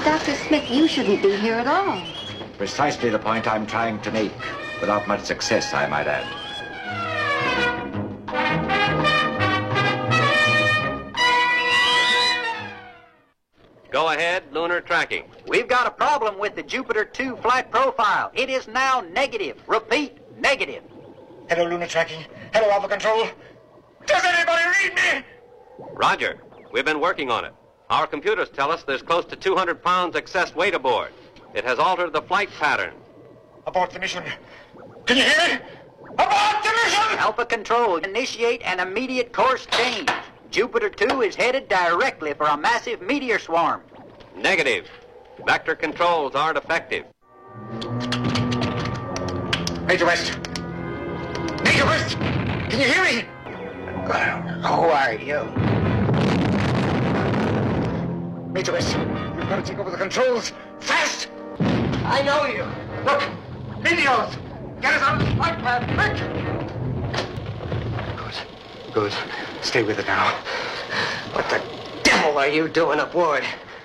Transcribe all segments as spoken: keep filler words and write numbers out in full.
Doctor Smith, you shouldn't be here at all. Precisely the point I'm trying to make, without much success, I might add. Go ahead, lunar tracking. We've got a problem with the Jupiter two flight profile. It is now negative. Repeat, negative. Hello, lunar tracking. Hello, Alpha Control. Does anybody read me? Roger. We've been working on it. Our computers tell us there's close to two hundred pounds excess weight aboard. It has altered the flight pattern. Abort the mission. Can you hear me? Abort the mission! Alpha Control, initiate an immediate course change. Jupiter two is headed directly for a massive meteor swarm. Negative. Vector controls aren't effective. Major West. Major West! Can you hear me? Who are you? Major West, you've got to take over the controls. Fast! I know you. Look, meteors! Get us on the flight path, quick! Good. Good. Stay with it now. What the devil are you doing aboard?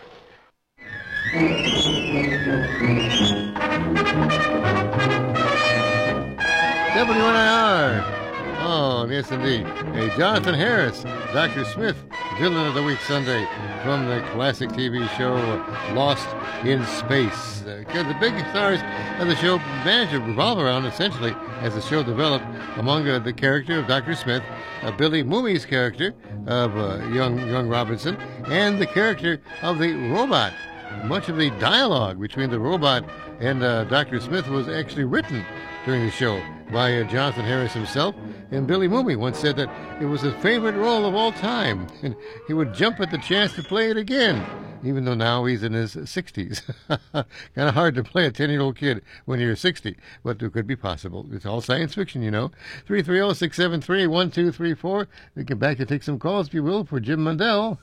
W N I R. Oh, yes, indeed. Hey, Jonathan Harris, Doctor Smith, villain of the week Sunday from the classic T V show Lost in Space. Uh, the big stars of the show managed to revolve around, essentially, as the show developed, among uh, the character of Doctor Smith, uh, Billy Mooney's character of uh, young young Robinson, and the character of the robot. Much of the dialogue between the robot and uh, Doctor Smith was actually written during the show by uh, Jonathan Harris himself. And Billy Mooney once said that it was his favorite role of all time, and he would jump at the chance to play it again, even though now he's in his sixties. Kind of hard to play a ten-year-old kid when you're sixty, but it could be possible. It's all science fiction, you know. three three zero, six seven three, one two three four. We get back to take some calls, if you will, for Jim Mundell.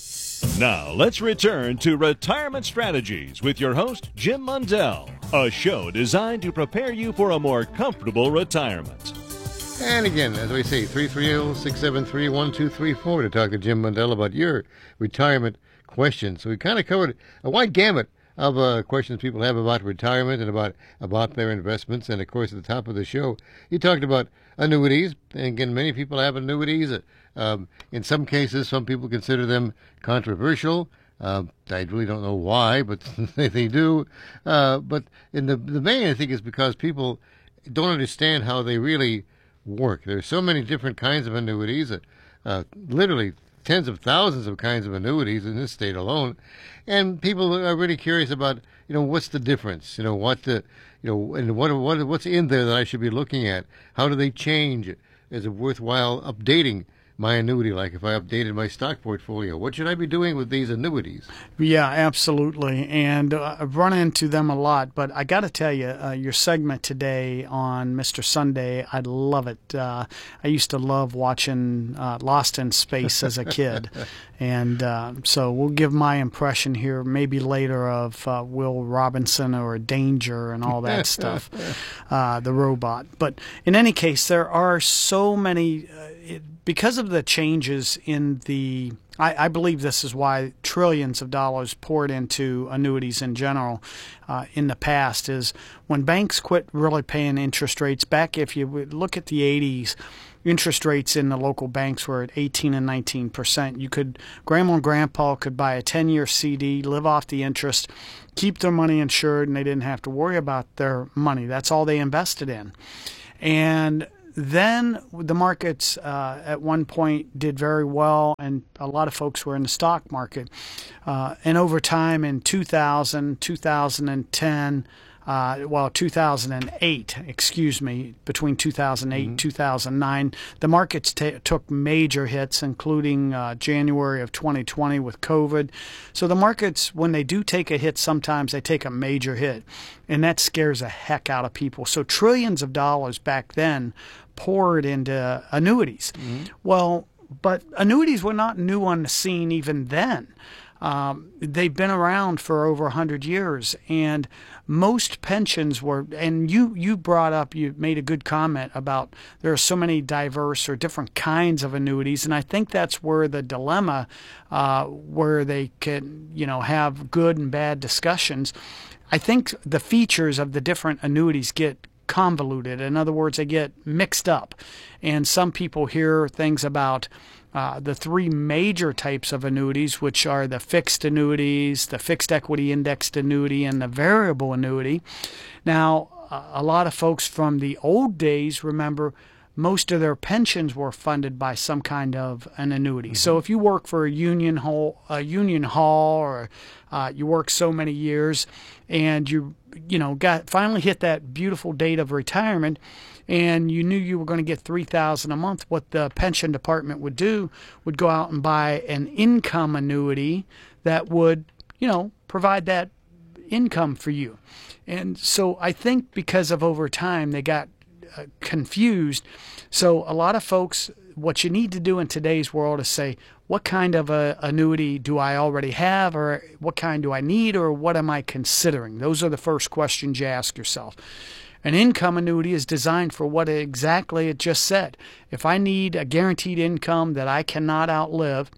Now, let's return to Retirement Strategies with your host, Jim Mundell, a show designed to prepare you for a more comfortable retirement. And again, as we say, three three zero, six seven three, one two three four to talk to Jim Mundell about your retirement questions. So we kind of covered a wide gamut of uh, questions people have about retirement and about, about their investments. And, of course, at the top of the show, you talked about annuities. And, again, many people have annuities. Um, in some cases, some people consider them controversial. Uh, I really don't know why, but they, they do. Uh, but in the, the main, I think, is because people don't understand how they really work. There's so many different kinds of annuities, uh, uh, literally tens of thousands of kinds of annuities in this state alone, and people are really curious about, you know, what's the difference? You know, what the, you know, and what what what's in there that I should be looking at? How do they change? Is it worthwhile updating my annuity, like if I updated my stock portfolio? What should I be doing with these annuities? Yeah, absolutely. And uh, I've run into them a lot. But I got to tell you, uh, your segment today on Mister Sunday, I love it. Uh, I used to love watching uh, Lost in Space as a kid. And uh, so we'll give my impression here maybe later of uh, Will Robinson or Danger and all that stuff, uh, the robot. But in any case, there are so many, uh, it, because of the changes in the, I, I believe this is why trillions of dollars poured into annuities in general uh, in the past, is when banks quit really paying interest rates back, if you would look at the eighties, interest rates in the local banks were at eighteen and nineteen percent. You could, grandma and grandpa could buy a ten-year C D, live off the interest, keep their money insured, and they didn't have to worry about their money. That's all they invested in. And then the markets uh, at one point did very well, and a lot of folks were in the stock market. Uh, and over time in two thousand, two thousand ten, Uh, well, two thousand eight, excuse me, between two thousand eight and two thousand nine, the markets t- took major hits, including uh, January of twenty twenty with COVID. So the markets, when they do take a hit, sometimes they take a major hit, and that scares the heck out of people. So trillions of dollars back then poured into annuities. Mm-hmm. Well, but annuities were not new on the scene even then. um, they've been around for over one hundred years, and most pensions were, and you, you brought up, you made a good comment about there are so many diverse or different kinds of annuities, and I think that's where the dilemma, uh, where they can, you know, have good and bad discussions. I think the features of the different annuities get convoluted. In other words, they get mixed up. And some people hear things about uh, the three major types of annuities, which are the fixed annuities, the fixed equity indexed annuity, and the variable annuity. Now, a lot of folks from the old days remember most of their pensions were funded by some kind of an annuity. Mm-hmm. So if you work for a union hall, a union hall, or uh, you work so many years, and you you know got finally hit that beautiful date of retirement, and you knew you were going to get three thousand a month, what the pension department would do would go out and buy an income annuity that would you know provide that income for you. And so I think because of over time they got Uh, confused. So a lot of folks, what you need to do in today's world is say, what kind of a annuity do I already have, or what kind do I need, or what am I considering? Those are the first questions you ask yourself. An income annuity is designed for what exactly it just said. If I need a guaranteed income that I cannot outlive,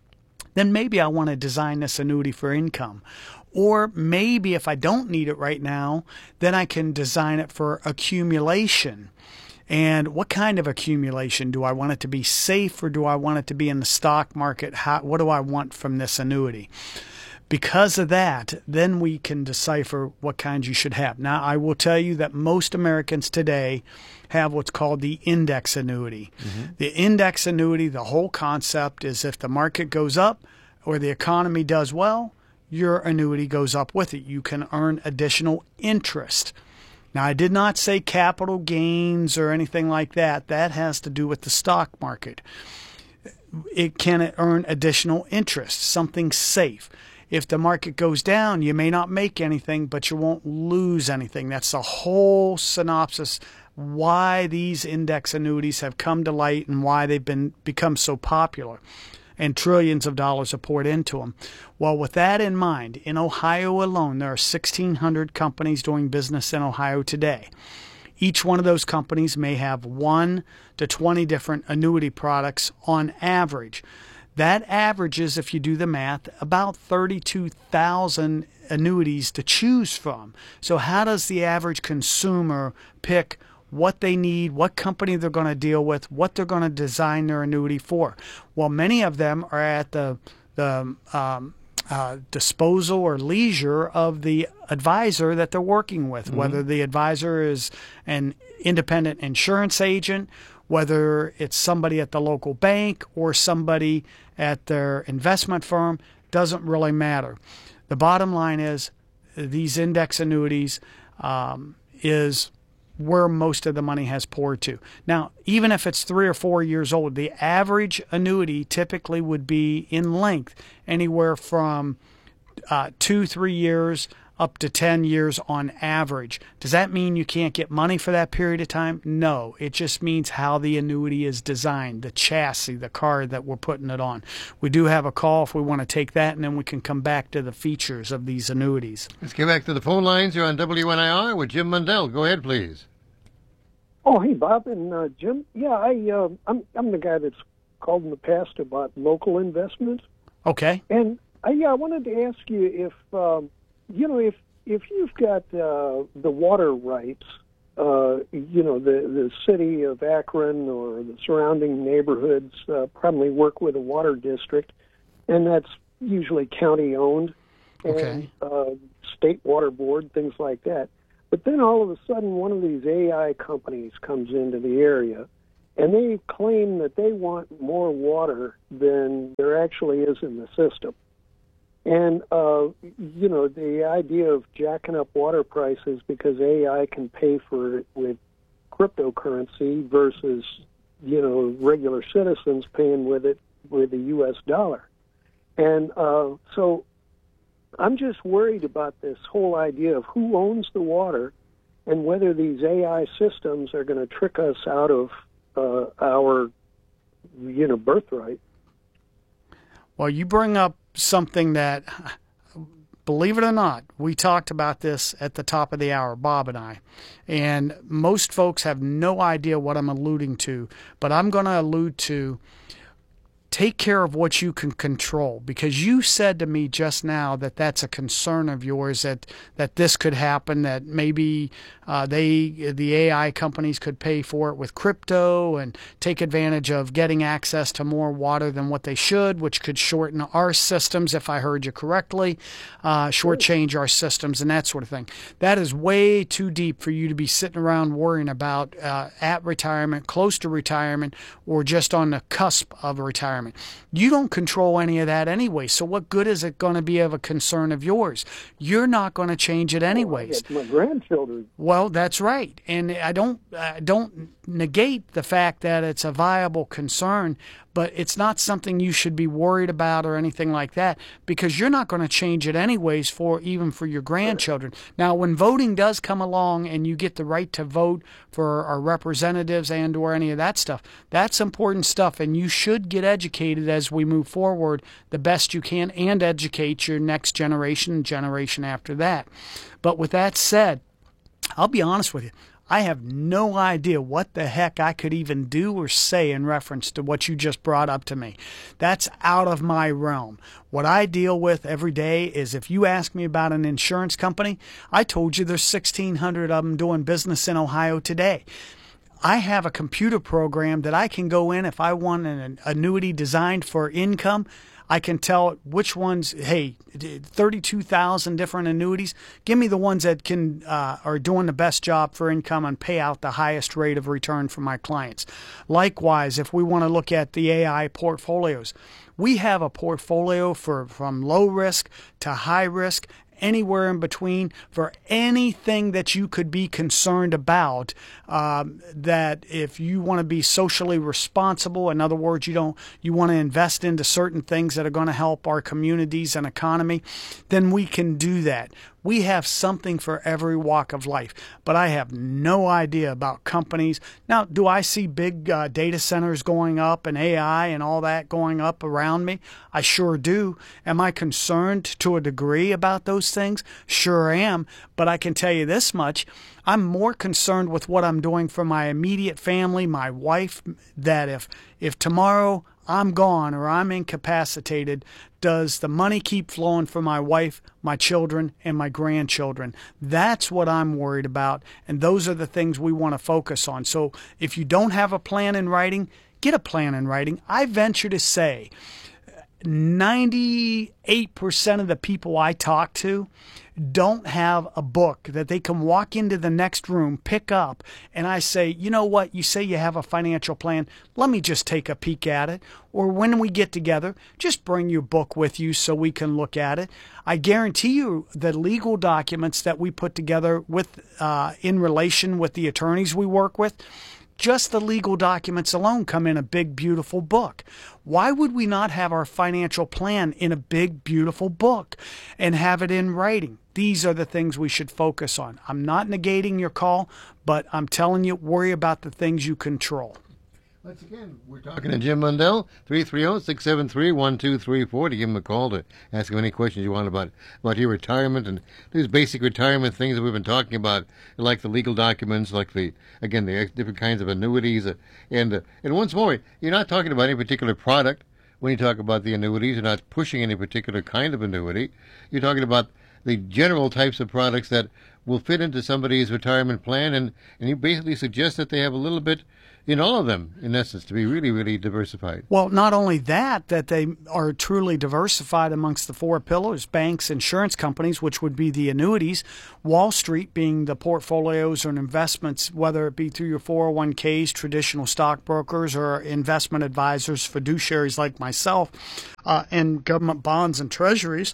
then maybe I want to design this annuity for income. Or maybe if I don't need it right now, then I can design it for accumulation. And what kind of accumulation? Do I want it to be safe, or do I want it to be in the stock market? How, what do I want from this annuity? Because of that, then we can decipher what kinds you should have. Now, I will tell you that most Americans today have what's called the index annuity. Mm-hmm. The index annuity, the whole concept is if the market goes up or the economy does well, your annuity goes up with it. You can earn additional interest. Now, I did not say capital gains or anything like that. That has to do with the stock market. It can earn additional interest, something safe. If the market goes down, you may not make anything, but you won't lose anything. That's the whole synopsis why these index annuities have come to light and why they've been become so popular. And trillions of dollars are poured into them. Well, with that in mind, in Ohio alone, there are sixteen hundred companies doing business in Ohio today. Each one of those companies may have one to twenty different annuity products on average. That averages, if you do the math, about thirty-two thousand annuities to choose from. So how does the average consumer pick what they need, what company they're going to deal with, what they're going to design their annuity for? Well, many of them are at the the um, uh, disposal or leisure of the advisor that they're working with, mm-hmm. whether the advisor is an independent insurance agent, whether it's somebody at the local bank or somebody at their investment firm, doesn't really matter. The bottom line is these index annuities um, is where most of the money has poured to. Now, even if it's three or four years old, the average annuity typically would be in length anywhere from uh, two, three years up to ten years on average. Does that mean you can't get money for that period of time? No. It just means how the annuity is designed, the chassis, the car that we're putting it on. We do have a call if we want to take that, and then we can come back to the features of these annuities. Let's get back to the phone lines. You're on W N I R with Jim Mundell. Go ahead, please. Oh, hey, Bob and uh, Jim. Yeah, I, uh, I'm I'm the guy that's called in the past about local investments. Okay. And I, yeah, I wanted to ask you if, um, you know, if if you've got uh, the water rights, uh, you know, the, the city of Akron or the surrounding neighborhoods uh, probably work with a water district, and that's usually county-owned, and okay. uh, state water board, things like that. But then all of a sudden, one of these A I companies comes into the area, and they claim that they want more water than there actually is in the system. And, uh, you know, the idea of jacking up water prices because A I can pay for it with cryptocurrency versus, you know, regular citizens paying with it with the U S dollar. And uh, so I'm just worried about this whole idea of who owns the water and whether these A I systems are going to trick us out of uh, our, you know, birthright. Well, you bring up something that, believe it or not, we talked about this at the top of the hour, Bob and I, and most folks have no idea what I'm alluding to, but I'm going to allude to take care of what you can control, because you said to me just now that that's a concern of yours, that that this could happen, that maybe uh, they the A I companies could pay for it with crypto and take advantage of getting access to more water than what they should, which could shorten our systems, if I heard you correctly, uh, shortchange our systems and that sort of thing. That is way too deep for you to be sitting around worrying about uh, at retirement, close to retirement, or just on the cusp of retirement. You don't control any of that anyway, so what good is it going to be of a concern of yours? You're not going to change it anyways. Oh, my grandchildren. Well, that's right, and I don't I don't negate the fact that it's a viable concern, but it's not something you should be worried about or anything like that, because you're not going to change it anyways, for even for your grandchildren. Now, when voting does come along and you get the right to vote for our representatives and or any of that stuff, that's important stuff, and you should get educated as we move forward the best you can, and educate your next generation and generation after that. But with that said, I'll be honest with you, I have no idea what the heck I could even do or say in reference to what you just brought up to me. That's out of my realm. What I deal with every day is, if you ask me about an insurance company, I told you there's sixteen hundred of them doing business in Ohio today. I have a computer program that I can go in if I want an annuity designed for income. I can tell which ones, hey, thirty-two thousand different annuities. Give me the ones that can uh, are doing the best job for income and pay out the highest rate of return for my clients. Likewise, if we want to look at the A I portfolios, we have a portfolio for from low risk to high risk, anywhere in between, for anything that you could be concerned about, um, that if you want to be socially responsible, in other words, you don't you want to invest into certain things that are going to help our communities and economy, then we can do that. We have something for every walk of life, but I have no idea about companies. Now, do I see big uh, data centers going up and A I and all that going up around me? I sure do. Am I concerned to a degree about those things? Sure am, but I can tell you this much. I'm more concerned with what I'm doing for my immediate family, my wife, that if if tomorrow I'm gone or I'm incapacitated, does the money keep flowing for my wife, my children, and my grandchildren? That's what I'm worried about, and those are the things we want to focus on. So if you don't have a plan in writing, get a plan in writing. I venture to say ninety-eight percent of the people I talk to don't have a book that they can walk into the next room, pick up, and I say, you know what, you say you have a financial plan, let me just take a peek at it. Or when we get together, just bring your book with you so we can look at it. I guarantee you the legal documents that we put together with uh, in relation with the attorneys we work with, just the legal documents alone come in a big, beautiful book. Why would we not have our financial plan in a big, beautiful book and have it in writing? These are the things we should focus on. I'm not negating your call, but I'm telling you, worry about the things you control. Once again, we're talking to Jim Mundell, three three zero, six seven three, one two three four, to give him a call to ask him any questions you want about, about your retirement and these basic retirement things that we've been talking about, like the legal documents, like the, again, the different kinds of annuities. Uh, and, uh, and once more, you're not talking about any particular product when you talk about the annuities. You're not pushing any particular kind of annuity. You're talking about the general types of products that will fit into somebody's retirement plan, and, and you basically suggest that they have a little bit in all of them, in essence, to be really, really diversified. Well, not only that, that they are truly diversified amongst the four pillars, banks, insurance companies, which would be the annuities, Wall Street being the portfolios or investments, whether it be through your four oh one k's, traditional stockbrokers, or investment advisors, fiduciaries like myself, uh, and government bonds and treasuries.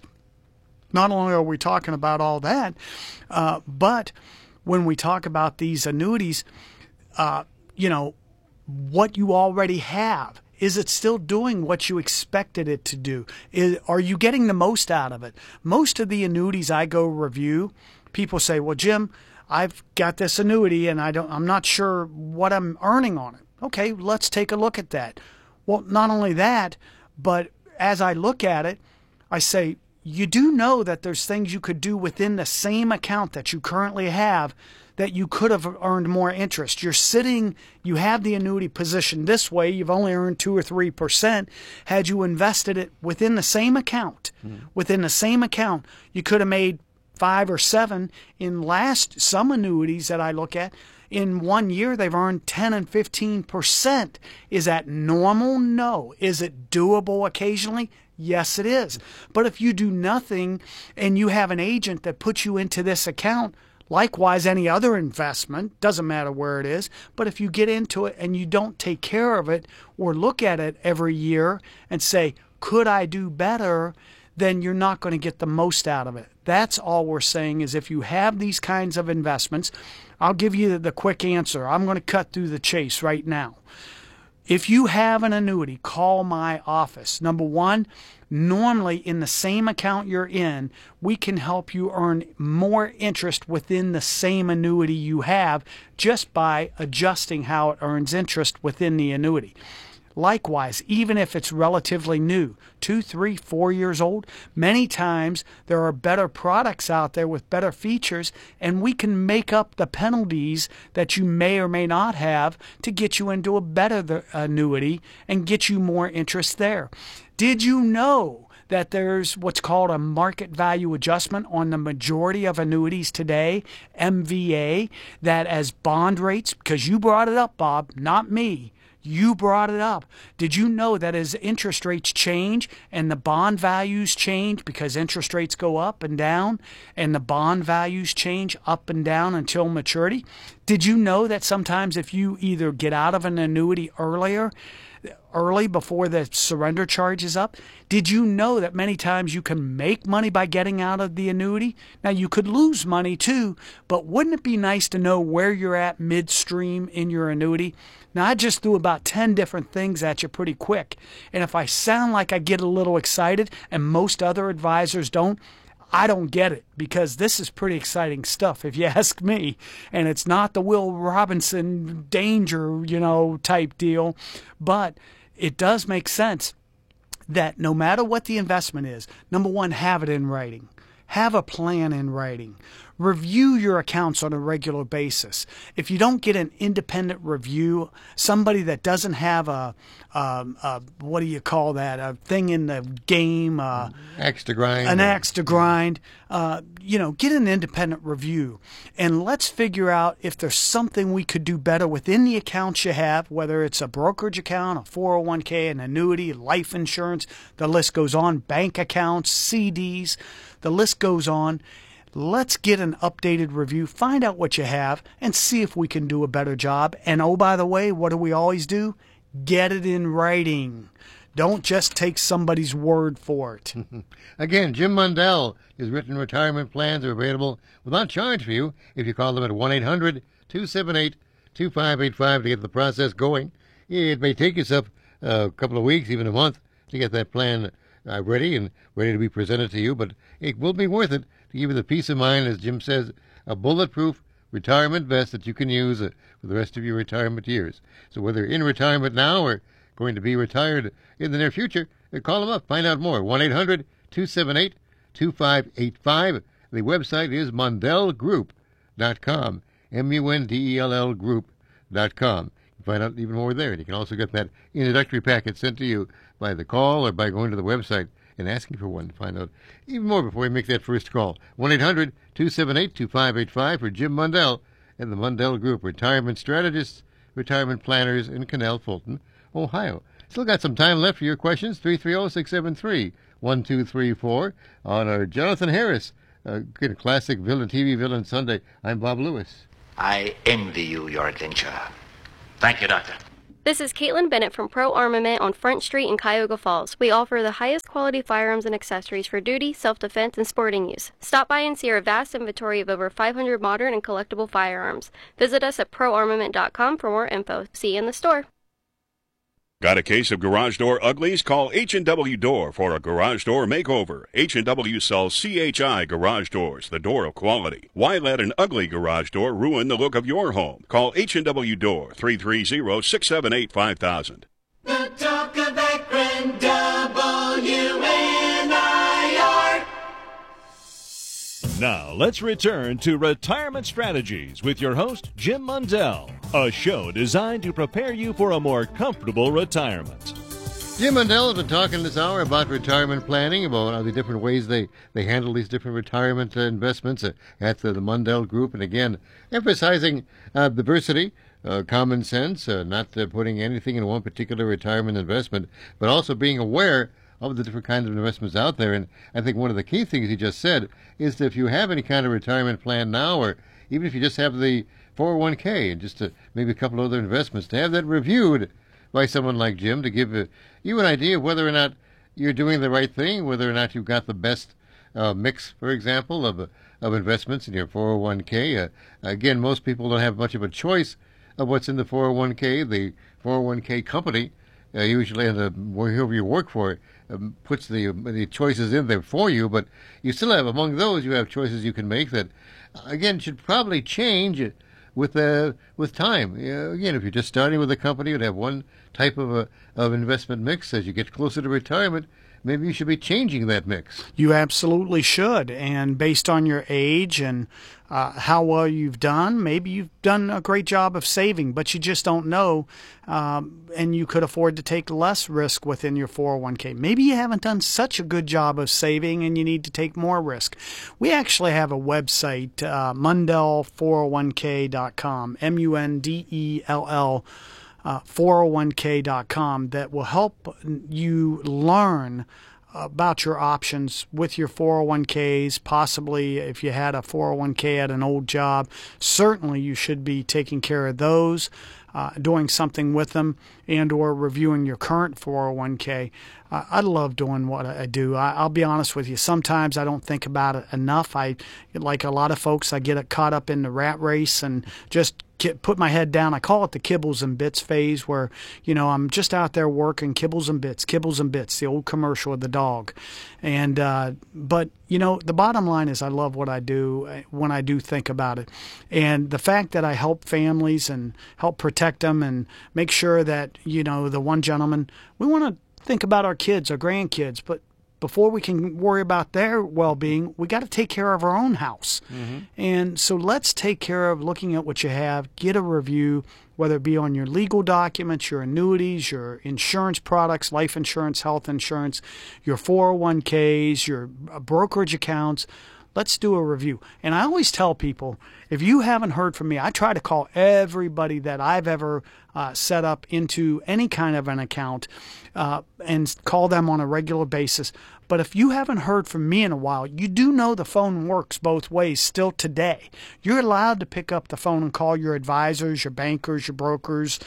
Not only are we talking about all that, uh, but when we talk about these annuities, uh, you know, what you already have, is it still doing what you expected it to do? Is, are you getting the most out of it? Most of the annuities I go review, people say, well, Jim, I've got this annuity and I don't, I'm not sure what I'm earning on it. Okay, let's take a look at that. Well, not only that, but as I look at it, I say, you do know that there's things you could do within the same account that you currently have that you could have earned more interest. You're sitting, you have the annuity positioned this way, you've only earned two or three percent. Had you invested it within the same account, mm. within the same account, you could have made five or seven. In last, some annuities that I look at, in one year they've earned ten and fifteen percent. Is that normal? No. Is it doable occasionally? Yes, it is. But if you do nothing and you have an agent that puts you into this account, likewise, any other investment, doesn't matter where it is, but if you get into it and you don't take care of it or look at it every year and say, could I do better, then you're not going to get the most out of it. That's all we're saying is if you have these kinds of investments, I'll give you the quick answer. I'm going to cut through the chase right now. If you have an annuity, call my office. Number one, normally in the same account you're in, we can help you earn more interest within the same annuity you have just by adjusting how it earns interest within the annuity. Likewise, even if it's relatively new, two, three, four years old, many times there are better products out there with better features, and we can make up the penalties that you may or may not have to get you into a better annuity and get you more interest there. Did you know that there's what's called a market value adjustment on the majority of annuities today, M V A, that as bond rates, because you brought it up, Bob, not me, you brought it up. Did you know that as interest rates change and the bond values change because interest rates go up and down and the bond values change up and down until maturity? Did you know that sometimes if you either get out of an annuity earlier, early before the surrender charge is up, did you know that many times you can make money by getting out of the annuity? Now, you could lose money too, but wouldn't it be nice to know where you're at midstream in your annuity? Now, I just threw about ten different things at you pretty quick, and if I sound like I get a little excited and most other advisors don't, I don't get it, because this is pretty exciting stuff, if you ask me. And it's not the Will Robinson danger, you know, type deal. But it does make sense that no matter what the investment is, number one, have it in writing. Have a plan in writing. Review your accounts on a regular basis. If you don't get an independent review, somebody that doesn't have a, um, a what do you call that, a thing in the game, uh, axe to grind, an axe to grind, uh, you know, get an independent review, and let's figure out if there's something we could do better within the accounts you have, whether it's a brokerage account, a four oh one k, an annuity, life insurance, the list goes on, bank accounts, C Ds, the list goes on. Let's get an updated review, find out what you have, and see if we can do a better job. And oh, by the way, what do we always do? Get it in writing. Don't just take somebody's word for it. Again, Jim Mundell. His written retirement plans are available without charge for you if you call them at one eight hundred two seven eight two five eight five to get the process going. It may take us up a couple of weeks, even a month, to get that plan uh, ready and ready to be presented to you, but it will be worth it to give you the peace of mind, as Jim says, a bulletproof retirement vest that you can use uh, for the rest of your retirement years. So whether you're in retirement now or going to be retired in the near future, uh, call them up. Find out more. one eight hundred two seven eight two five eight five. The website is mundell group dot com. M U N D E L L group dot com. You can find out even more there. And you can also get that introductory packet sent to you by the call or by going to the website and asking for one to find out even more before you make that first call. one eight hundred two seven eight two five eight five for Jim Mundell and the Mundell Group, retirement strategists, retirement planners in Canal Fulton, Ohio. Still got some time left for your questions. three three zero, six seven three, one two three four on our Jonathan Harris, uh, classic villain T V villain Sunday. I'm Bob Lewis. I envy you your adventure. Thank you, Doctor. This is Caitlin Bennett from Pro Armament on Front Street in Cuyahoga Falls. We offer the highest quality firearms and accessories for duty, self-defense, and sporting use. Stop by and see our vast inventory of over five hundred modern and collectible firearms. Visit us at pro armament dot com for more info. See you in the store. Got a case of garage door uglies? Call H and W Door for a garage door makeover. H and W sells C H I garage doors, the door of quality. Why let an ugly garage door ruin the look of your home? Call H and W Door, three three zero, six seven eight, five thousand. The talk of Akron, W N I Now, let's return to Retirement Strategies with your host, Jim Mundell, a show designed to prepare you for a more comfortable retirement. Jim Mundell has been talking this hour about retirement planning, about all the different ways they, they handle these different retirement uh, investments uh, at the, the Mundell Group. And again, emphasizing uh, diversity, uh, common sense, uh, not uh, putting anything in one particular retirement investment, but also being aware of the different kinds of investments out there. And I think one of the key things he just said is that if you have any kind of retirement plan now, or even if you just have the four oh one k and just uh, maybe a couple other investments, to have that reviewed by someone like Jim to give uh, you an idea of whether or not you're doing the right thing, whether or not you've got the best uh, mix, for example, of uh, of investments in your four oh one k. Uh, again, most people don't have much of a choice of what's in the four oh one k. The four oh one k company, uh, usually, and uh, whoever you work for, um, puts the the choices in there for you. But you still have, among those, you have choices you can make that, again, should probably change with uh, with time. Uh, again, if you're just starting with a company, you'd have one type of a, of investment mix. As you get closer to retirement, maybe you should be changing that mix. You absolutely should. And based on your age and uh, how well you've done, maybe you've done a great job of saving, but you just don't know. Um, and you could afford to take less risk within your four oh one k. Maybe you haven't done such a good job of saving and you need to take more risk. We actually have a website, uh, Mundell four oh one k dot com, M U N D E L L. Uh, four oh one k dot com, that will help you learn about your options with your four oh one k's. Possibly if you had a four oh one k at an old job, certainly you should be taking care of those, uh, doing something with them, and or reviewing your current four oh one k. Uh, I love doing what I do. I, I'll be honest with you. Sometimes I don't think about it enough. I, like a lot of folks, I get caught up in the rat race and just put my head down. I call it the kibbles and bits phase, where, you know, I'm just out there working kibbles and bits, kibbles and bits, the old commercial of the dog. And, uh, but, you know, the bottom line is I love what I do when I do think about it. And the fact that I help families and help protect them and make sure that, you know, the one gentleman, we want to think about our kids, our grandkids, but before we can worry about their well-being, we got to take care of our own house. Mm-hmm. And so let's take care of looking at what you have, get a review, whether it be on your legal documents, your annuities, your insurance products, life insurance, health insurance, your four oh one k's, your brokerage accounts. Let's do a review. And I always tell people, if you haven't heard from me, I try to call everybody that I've ever uh, set up into any kind of an account uh, and call them on a regular basis. But if you haven't heard from me in a while, you do know the phone works both ways still today. You're allowed to pick up the phone and call your advisors, your bankers, your brokers,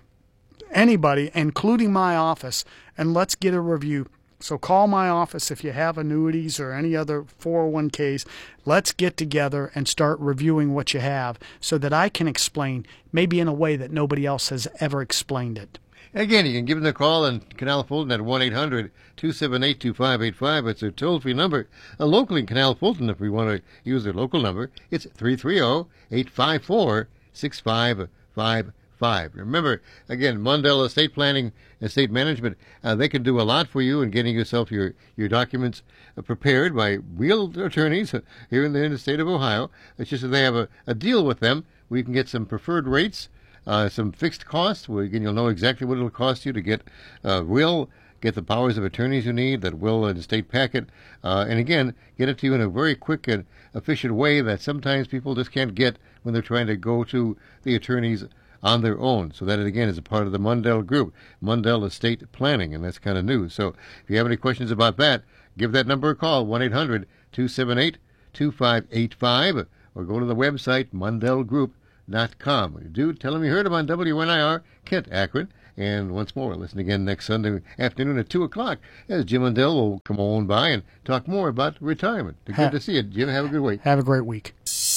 anybody, including my office, and let's get a review. So call my office if you have annuities or any other four oh one k's. Let's get together and start reviewing what you have so that I can explain, maybe in a way that nobody else has ever explained it. Again, you can give them a call in Canal Fulton at one eight hundred two seven eight two five eight five. It's a toll-free number. Uh, locally in Canal Fulton, if we want to use their local number, it's three three zero, eight five four, six five five five. Remember, again, Mundell Estate Planning, Estate Management, uh, they can do a lot for you in getting yourself your, your documents uh, prepared by real attorneys uh, here in the, in the state of Ohio. It's just that they have a, a deal with them where you can get some preferred rates, uh, some fixed costs, where again, you'll know exactly what it'll cost you to get uh, will, get the powers of attorneys you need, that will and estate packet, uh, and again, get it to you in a very quick and efficient way that sometimes people just can't get when they're trying to go to the attorneys on their own. So that, again, is a part of the Mundell Group, Mundell Estate Planning, and that's kind of new. So if you have any questions about that, give that number a call, one eight hundred two seven eight two five eight five, or go to the website, mundell group dot com. When you do, tell them you heard them on W N I R, Kent, Akron. And once more, listen again next Sunday afternoon at two o'clock as Jim Mundell will come on by and talk more about retirement. Good ha- to see you, Jim. Have a good week. Have a great week.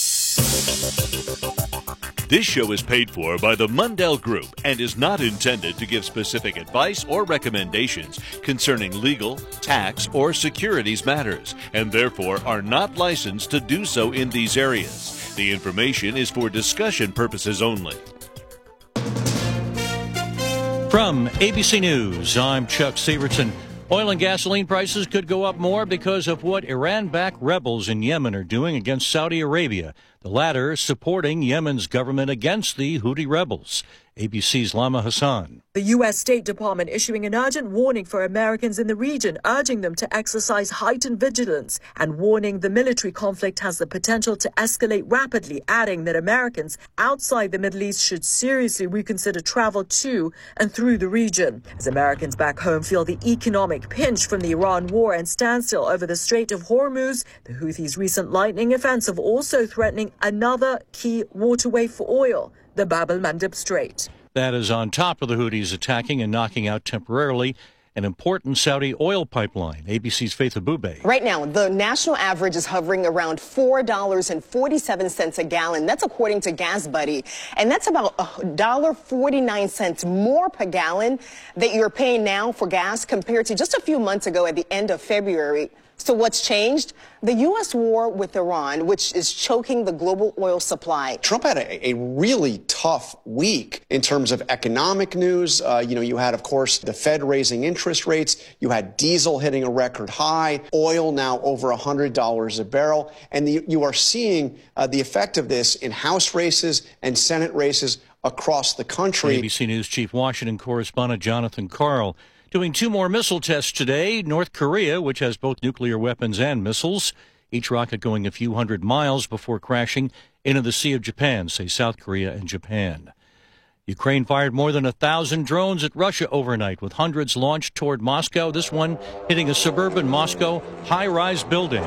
This show is paid for by the Mundell Group and is not intended to give specific advice or recommendations concerning legal, tax, or securities matters, and therefore are not licensed to do so in these areas. The information is for discussion purposes only. From A B C News, I'm Chuck Severson. Oil and gasoline prices could go up more because of what Iran-backed rebels in Yemen are doing against Saudi Arabia, the latter supporting Yemen's government against the Houthi rebels. A B C's Lama Hassan. The U S State Department issuing an urgent warning for Americans in the region, urging them to exercise heightened vigilance and warning the military conflict has the potential to escalate rapidly, adding that Americans outside the Middle East should seriously reconsider travel to and through the region. As Americans back home feel the economic pinch from the Iran war and standstill over the Strait of Hormuz, the Houthis' recent lightning offensive also threatening another key waterway for oil, the Bab el-Mandeb Strait. That is on top of the Houthis attacking and knocking out temporarily an important Saudi oil pipeline. A B C's Faith Abube. Right now, the national average is hovering around four dollars and forty-seven cents a gallon. That's according to GasBuddy. And that's about one dollar and forty-nine cents more per gallon that you're paying now for gas compared to just a few months ago at the end of February. So what's changed? The U S war with Iran, which is choking the global oil supply. Trump had a, a really tough week in terms of economic news. Uh, you know, you had, of course, the Fed raising interest rates. You had diesel hitting a record high, oil now over one hundred dollars a barrel. And the, you are seeing uh, the effect of this in House races and Senate races across the country. A B C News Chief Washington correspondent Jonathan Karl. Doing two more missile tests today. North Korea, which has both nuclear weapons and missiles, each rocket going a few hundred miles before crashing into the Sea of Japan, say South Korea and Japan. Ukraine fired more than a thousand drones at Russia overnight, with hundreds launched toward Moscow, this one hitting a suburban Moscow high-rise building.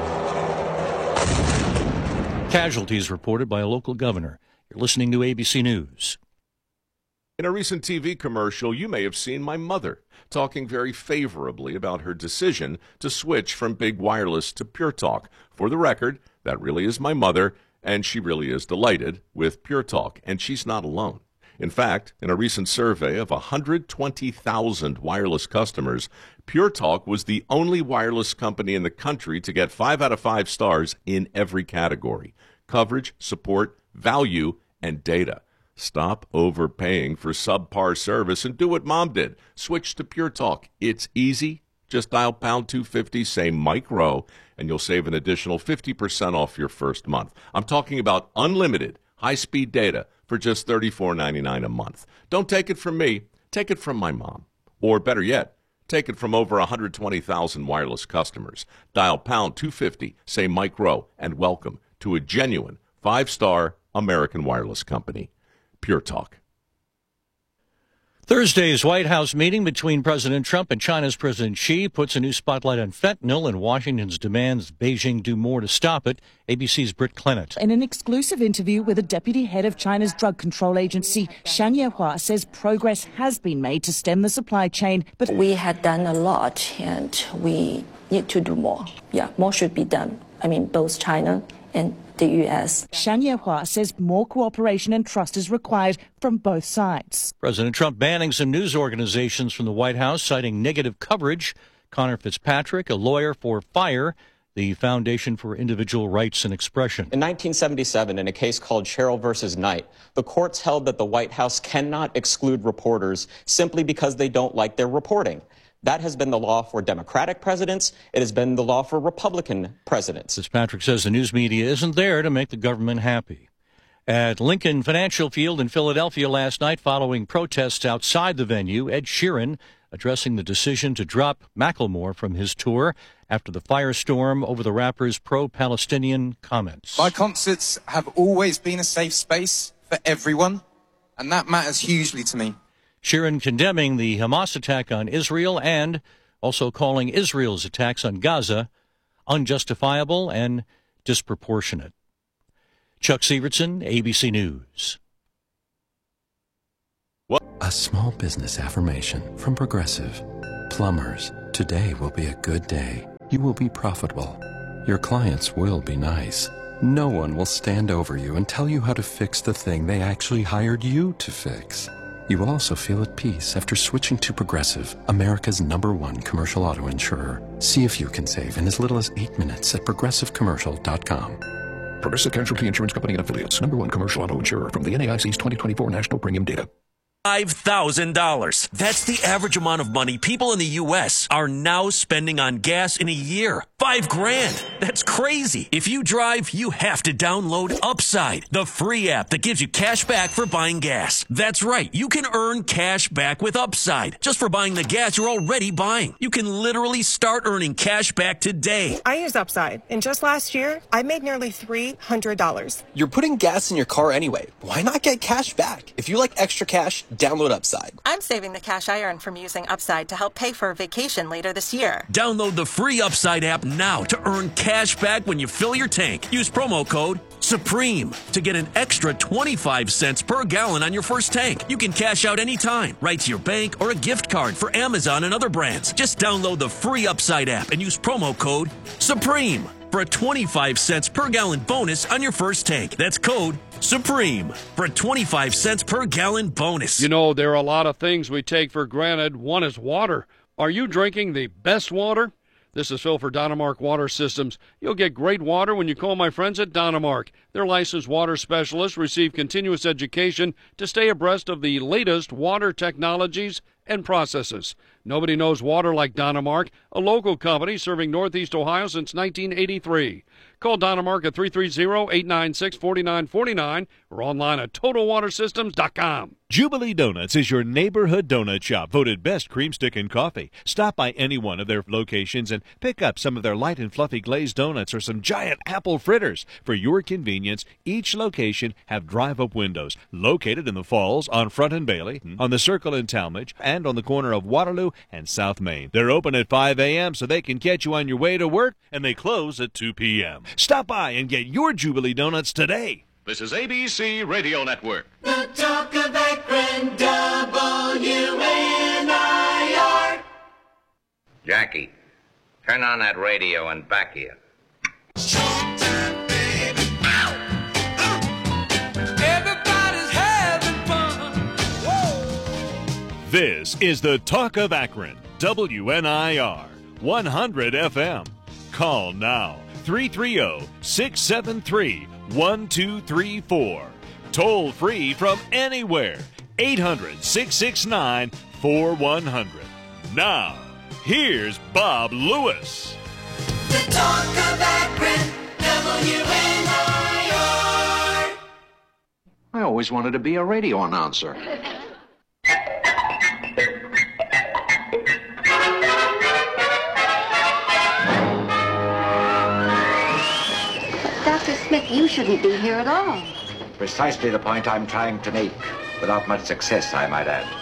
Casualties reported by a local governor. You're listening to A B C News. In a recent T V commercial, you may have seen my mother talking very favorably about her decision to switch from big wireless to Pure Talk. For the record, that really is my mother, and she really is delighted with Pure Talk, and she's not alone. In fact, in a recent survey of one hundred twenty thousand wireless customers, Pure Talk was the only wireless company in the country to get five out of five stars in every category: coverage, support, value, and data. Stop overpaying for subpar service and do what Mom did. Switch to Pure Talk. It's easy. Just dial pound two fifty, say Mike Rowe, and you'll save an additional fifty percent off your first month. I'm talking about unlimited high-speed data for just thirty-four ninety-nine a month. Don't take it from me. Take it from my mom. Or better yet, take it from over one hundred twenty thousand wireless customers. Dial pound two fifty, say Mike Rowe, and welcome to a genuine five-star American wireless company. Pure Talk. Thursday's White House meeting between President Trump and China's President Xi puts a new spotlight on fentanyl, and Washington's demands Beijing do more to stop it. A B C's Britt Clennett. In an exclusive interview with the deputy head of China's drug control agency, Shan Yehua says progress has been made to stem the supply chain, but we had done a lot and we need to do more. Yeah, more should be done. I mean, both China and the U S. Shan Yehua says more cooperation and trust is required from both sides. President Trump banning some news organizations from the White House, citing negative coverage. Connor Fitzpatrick, a lawyer for FIRE, the Foundation for Individual Rights and Expression. In nineteen seventy-seven, in a case called Sherrill versus Knight, the courts held that the White House cannot exclude reporters simply because they don't like their reporting. That has been the law for Democratic presidents. It has been the law for Republican presidents. Fitzpatrick says the news media isn't there to make the government happy. At Lincoln Financial Field in Philadelphia last night, following protests outside the venue, Ed Sheeran addressing the decision to drop Macklemore from his tour after the firestorm over the rapper's pro-Palestinian comments. My concerts have always been a safe space for everyone, and that matters hugely to me. Sheeran condemning the Hamas attack on Israel and also calling Israel's attacks on Gaza unjustifiable and disproportionate. Chuck Severson, A B C News. What? A small business affirmation from Progressive. Plumbers, today will be a good day. You will be profitable. Your clients will be nice. No one will stand over you and tell you how to fix the thing they actually hired you to fix. You will also feel at peace after switching to Progressive, America's number one commercial auto insurer. See if you can save in as little as eight minutes at progressive commercial dot com. Progressive Casualty Insurance Company and Affiliates, number one commercial auto insurer from the N A I C's twenty twenty-four National Premium Data. five thousand dollars. That's the average amount of money people in the U S are now spending on gas in a year. Five grand. That's crazy. If you drive, you have to download Upside, the free app that gives you cash back for buying gas. That's right. You can earn cash back with Upside just for buying the gas you're already buying. You can literally start earning cash back today. I use Upside, and just last year, I made nearly three hundred dollars. You're putting gas in your car anyway. Why not get cash back? If you like extra cash, download Upside. I'm saving the cash I earn from using Upside to help pay for a vacation later this year. Download the free Upside app now to earn cash back when you fill your tank. Use promo code SUPREME to get an extra twenty-five cents per gallon on your first tank. You can cash out anytime, right to your bank or a gift card for Amazon and other brands. Just download the free Upside app and use promo code SUPREME for a twenty-five cents per gallon bonus on your first tank. That's code SUPREME for a twenty-five cents per gallon bonus. You know, there are a lot of things we take for granted. One is water. Are you drinking the best water? This is Phil for Dynamark Water Systems. You'll get great water when you call my friends at Dynamark. Their licensed water specialists receive continuous education to stay abreast of the latest water technologies and processes. Nobody knows water like Dynamark, a local company serving Northeast Ohio since nineteen eighty-three. Call Dynamark at three three zero, eight nine six, four nine four nine or online at total water systems dot com. Jubilee Donuts is your neighborhood donut shop, voted best cream stick and coffee. Stop by any one of their locations and pick up some of their light and fluffy glazed donuts or some giant apple fritters. For your convenience, each location have drive-up windows located in the Falls, on Front and Bailey, on the Circle in Talmadge, and on the corner of Waterloo and South Main. They're open at five a.m. so they can catch you on your way to work, and they close at two p.m. Stop by and get your Jubilee Donuts today. This is A B C Radio Network. The talk of Akron, W N I R. Jackie, turn on that radio and back here. Showtime, baby. Everybody's having fun. Whoa. This is the Talk of Akron, W N I R, one hundred F M. Call now, three three zero, six seven three, one two three four. Toll free from anywhere, eight hundred, six six nine, four one zero zero. Now, here's Bob Lewis. The talk of Akron, W N I R. I always wanted to be a radio announcer. Doctor Smith, you shouldn't be here at all. Precisely the point I'm trying to make, without much success, I might add.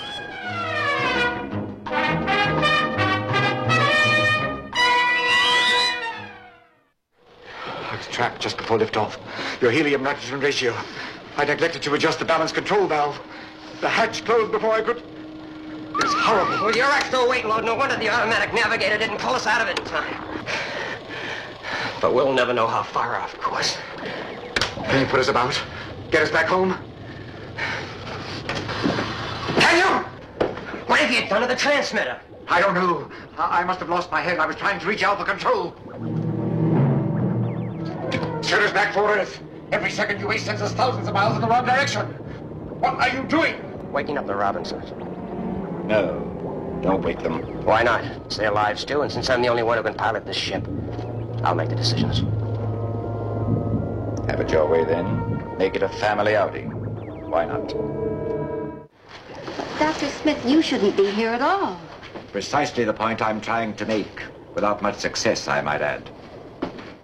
I was trapped just before liftoff. Your helium-nitrogen ratio. I neglected to adjust the balance control valve. The hatch closed before I could... It's horrible. Well, your extra weight load. No wonder the automatic navigator didn't pull us out of it in time. But we'll never know how far off course. Can you put us about? Get us back home? Can you? What have you done to the transmitter? I don't know. I, I must have lost my head. I was trying to reach Alpha Control. Set us back for Earth. Every second you waste sends us thousands of miles in the wrong direction. What are you doing? Waking up the Robinsons. No, don't wake them. Why not? It's their lives, too, and since I'm the only one who can pilot this ship, I'll make the decisions. Have it your way, then. Make it a family outing. Why not? Doctor Smith, you shouldn't be here at all. Precisely the point I'm trying to make, without much success, I might add.